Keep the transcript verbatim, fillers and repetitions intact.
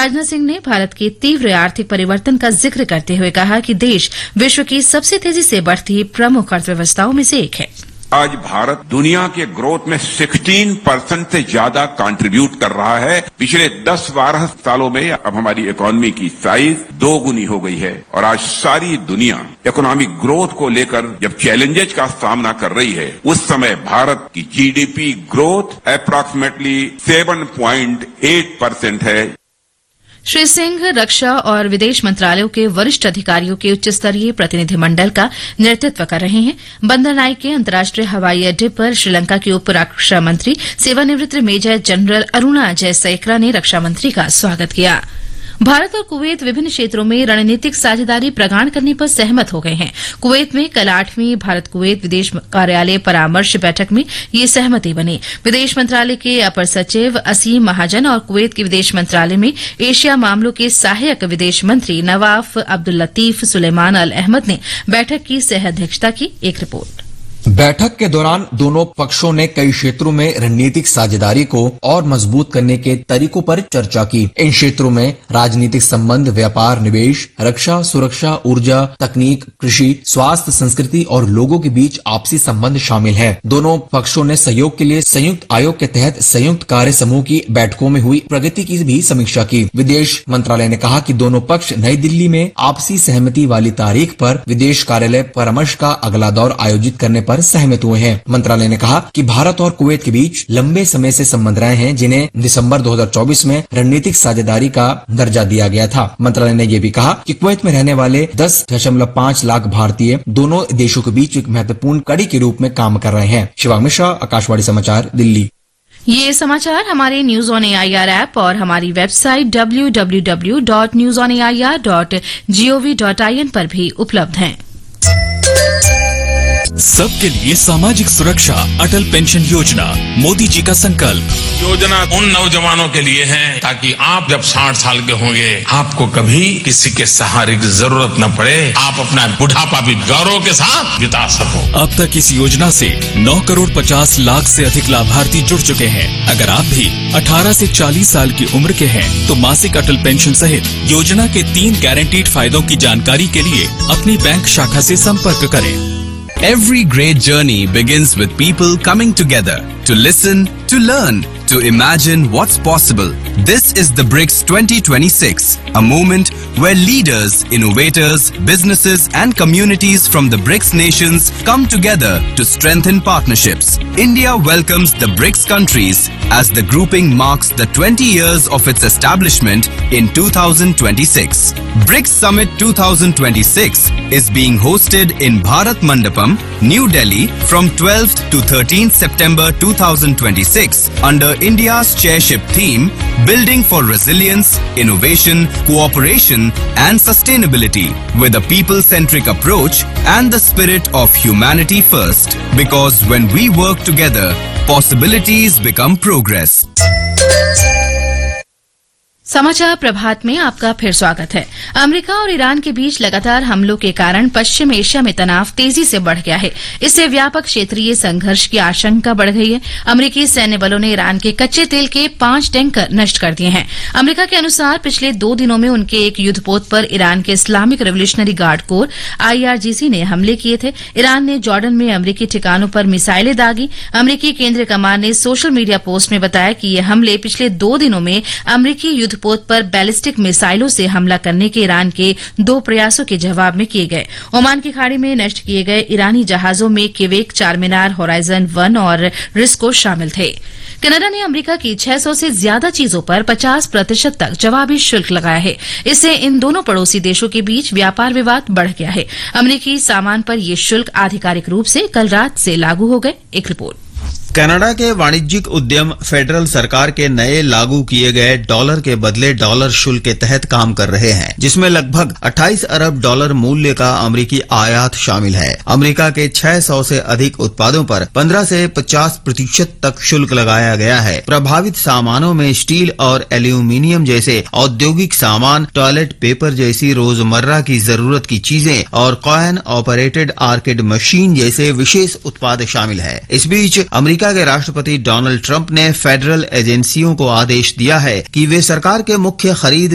राजनाथ सिंह ने भारत के तीव्र आर्थिक परिवर्तन का जिक्र करते हुए कहा कि देश विश्व की सबसे तेजी से बढ़ती प्रमुख अर्थव्यवस्थाओं में से एक है। आज भारत दुनिया के ग्रोथ में सोलह परसेंट से ज्यादा कंट्रीब्यूट कर रहा है। पिछले दस बारह सालों में अब हमारी इकोनॉमी की साइज दो गुनी हो गई है और आज सारी दुनिया इकोनॉमिक ग्रोथ को लेकर जब चैलेंजेस का सामना कर रही है, उस समय भारत की जीडीपी ग्रोथ अप्रॉक्सीमेटली सात पॉइंट आठ परसेंट है। श्री सिंह रक्षा और विदेश मंत्रालयों के वरिष्ठ अधिकारियों के उच्च स्तरीय प्रतिनिधिमंडल का नेतृत्व कर रहे हैं। बंदरनाई के अंतर्राष्ट्रीय हवाई अड्डे पर श्रीलंका के उप रक्षा मंत्री सेवानिवृत्त मेजर जनरल अरुणा जयसेखरा ने रक्षा मंत्री का स्वागत किया। भारत और कुवैत विभिन्न क्षेत्रों में रणनीतिक साझेदारी प्रगाढ़ करने पर सहमत हो गए हैं। कुवैत में कल आठवीं भारत कुवैत विदेश कार्यालय परामर्श बैठक में ये सहमति बनी। विदेश मंत्रालय के अपर सचिव असीम महाजन और कुवैत के विदेश मंत्रालय में एशिया मामलों के सहायक विदेश मंत्री नवाफ अब्दुल लतीफ सुलेमान अल अहमद ने बैठक की सह अध्यक्षता की। एक रिपोर्ट। बैठक के दौरान दोनों पक्षों ने कई क्षेत्रों में रणनीतिक साझेदारी को और मजबूत करने के तरीकों पर चर्चा की। इन क्षेत्रों में राजनीतिक संबंध, व्यापार, निवेश, रक्षा, सुरक्षा, ऊर्जा, तकनीक, कृषि, स्वास्थ्य, संस्कृति और लोगों के बीच आपसी संबंध शामिल है। दोनों पक्षों ने सहयोग के लिए संयुक्त आयोग के तहत संयुक्त कार्य समूह की बैठकों में हुई प्रगति की भी समीक्षा की। विदेश मंत्रालय ने कहा कि दोनों पक्ष नई दिल्ली में आपसी सहमति वाली तारीख पर विदेश कार्यालय परामर्श का अगला दौर आयोजित करने पर सहमत हुए हैं। मंत्रालय ने कहा कि भारत और कुवैत के बीच लंबे समय से संबंध रहे हैं, जिन्हें दिसंबर दो हज़ार चौबीस में रणनीतिक साझेदारी का दर्जा दिया गया था। मंत्रालय ने यह भी कहा कि कुवैत में रहने वाले दस दशमलव पाँच लाख भारतीय दोनों देशों के बीच एक महत्वपूर्ण कड़ी के रूप में काम कर रहे हैं। शिवांग मिश्रा, आकाशवाणी समाचार, दिल्ली। ये समाचार हमारे न्यूज ऑन एआईआर ऐप और हमारी website W W W dot news on AIR dot gov dot IN पर भी उपलब्ध हैं। सबके लिए सामाजिक सुरक्षा, अटल पेंशन योजना, मोदी जी का संकल्प। योजना उन नौजवानों के लिए है ताकि आप जब साठ साल के होंगे आपको कभी किसी के सहारे की जरूरत न पड़े, आप अपना बुढ़ापा भी गौरव के साथ बिता सको। अब तक इस योजना से नौ करोड़ पचास लाख से अधिक लाभार्थी जुड़ चुके हैं। अगर आप भी अठारह से चालीस साल की उम्र के हैं तो मासिक अटल पेंशन सहित योजना के तीन गारंटीड फायदों की जानकारी के लिए अपनी बैंक शाखा से संपर्क करें। Every great journey begins with people coming together to listen, to learn, to imagine what's possible. This is the BRICS twenty twenty-six, a moment where leaders, innovators, businesses and communities from the BRICS nations come together to strengthen partnerships. India welcomes the BRICS countries as the grouping marks the twenty years of its establishment in two thousand twenty-six. BRICS Summit twenty twenty-six is being hosted in Bharat Mandapam, New Delhi from twelfth to thirteenth September two thousand twenty-six under India's chairship theme Building for Resilience, Innovation, Cooperation and Sustainability with a people-centric approach and the spirit of humanity first. Because when we work together, possibilities become progress. समाचार प्रभात में आपका फिर स्वागत है। America और Iran के बीच लगातार हमलों के कारण पश्चिम एशिया में तनाव तेजी से बढ़ गया है। इससे व्यापक क्षेत्रीय संघर्ष की आशंका बढ़ गई है। अमेरिकी सैन्य बलों ने ईरान के कच्चे तेल के पांच टैंकर नष्ट कर दिए हैं। अमेरिका के अनुसार पिछले दो दिनों में उनके एक युद्धपोत पर ईरान के Islamic revolutionary guard core IRGC ने हमले किए थे। ईरान ने जॉर्डन में अमेरिकी ठिकानों पर मिसाइलें दागी। अमेरिकी केंद्रीय कमान ने सोशल मीडिया पोस्ट में बताया कि ये हमले पिछले दो दिनों में अमेरिकी युद्ध पोत पर बैलिस्टिक मिसाइलों से हमला करने के ईरान के दो प्रयासों के जवाब में किए गए। ओमान की खाड़ी में नष्ट किए गए ईरानी जहाजों में किवेक, चारमीनार, होराइजन वन और रिस्को शामिल थे। कनाडा ने अमेरिका की छह सौ से ज्यादा चीजों पर पचास प्रतिशत तक जवाबी शुल्क लगाया है। इससे इन दोनों पड़ोसी देशों के बीच व्यापार विवाद बढ़ गया है। अमेरिकी सामान पर ये शुल्क आधिकारिक रूप से कल रात से लागू हो गए। एक रिपोर्ट। कनाडा के वाणिज्यिक उद्यम फेडरल सरकार के नए लागू किए गए डॉलर के बदले डॉलर शुल्क के तहत काम कर रहे हैं, जिसमें लगभग अट्ठाईस अरब डॉलर मूल्य का अमेरिकी आयात शामिल है। अमेरिका के छह सौ से अधिक उत्पादों पर पंद्रह से पचास प्रतिशत तक शुल्क लगाया गया है। प्रभावित सामानों में स्टील और एल्यूमिनियम जैसे औद्योगिक सामान, टॉयलेट पेपर जैसी रोजमर्रा की जरूरत की चीजें और कॉइन ऑपरेटेड आर्केड मशीन जैसे विशेष उत्पाद शामिल है। इस बीच अमेरिका के राष्ट्रपति डोनाल्ड ट्रंप ने फेडरल एजेंसियों को आदेश दिया है कि वे सरकार के मुख्य खरीद